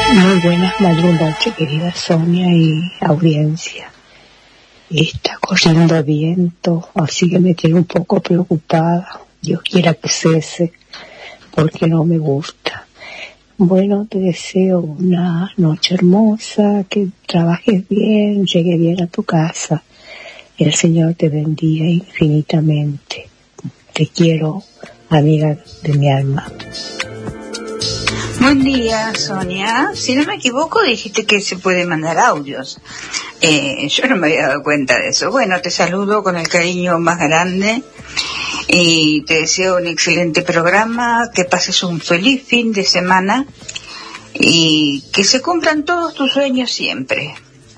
Muy buenas noches, querida Sonia y audiencia. Está corriendo viento, así que me tiene un poco preocupada. Dios quiera que cese, porque no me gusta. Bueno, te deseo una noche hermosa, que trabajes bien, llegue bien a tu casa. El Señor te bendiga infinitamente. Te quiero, amiga de mi alma. Buen día, Sonia. Si no me equivoco, dijiste que se puede mandar audios. Yo no me había dado cuenta de eso. Bueno, te saludo con el cariño más grande y te deseo un excelente programa, que pases un feliz fin de semana y que se cumplan todos tus sueños siempre.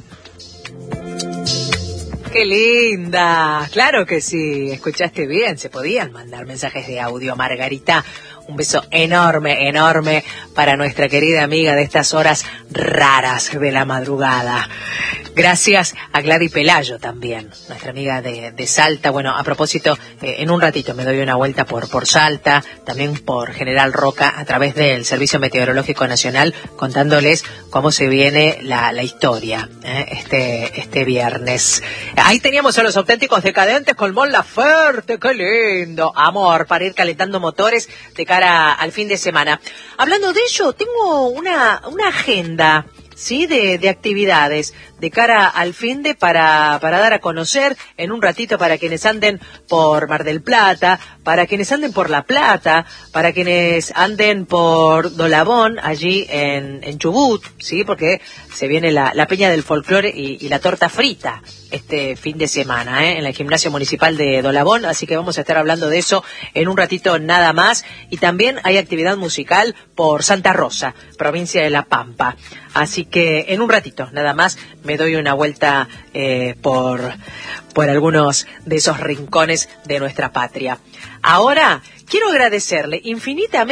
¡Qué linda! Claro que sí, escuchaste bien, se podían mandar mensajes de audio, Margarita. Un beso enorme, enorme para nuestra querida amiga de estas horas raras de la madrugada. Gracias a Gladys Pelayo también, nuestra amiga de Salta. Bueno, a propósito, en un ratito me doy una vuelta por Salta, también por General Roca, a través del Servicio Meteorológico Nacional, contándoles cómo se viene la historia este viernes. Ahí teníamos a los auténticos decadentes con Mon Laferte, qué lindo. Amor, para ir calentando motores de cara al fin de semana. Hablando de ello, tengo una agenda, ¿sí? de actividades de cara al fin de para dar a conocer en un ratito para quienes anden por Mar del Plata, para quienes anden por La Plata, para quienes anden por Dolabón, allí en Chubut, ¿sí? Porque se viene la Peña del Folclore y la torta frita este fin de semana, en el Gimnasio Municipal de Dolabón, así que vamos a estar hablando de eso en un ratito nada más. Y también hay actividad musical por Santa Rosa, provincia de La Pampa, así que en un ratito nada más me doy una vuelta por algunos de esos rincones de nuestra patria. Ahora quiero agradecerle infinitamente